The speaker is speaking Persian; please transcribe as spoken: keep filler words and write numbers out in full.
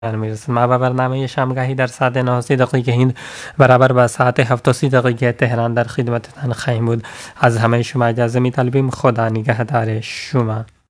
میرسد. ما به برنامه شامگاهی در ساعت نه و سی دقیقه هند برابر با ساعت هفت و سی دقیقه تهران در خدمتتان خواهیم بود. از همه شما اجازه می طلبیم. خدا نگهدار شما.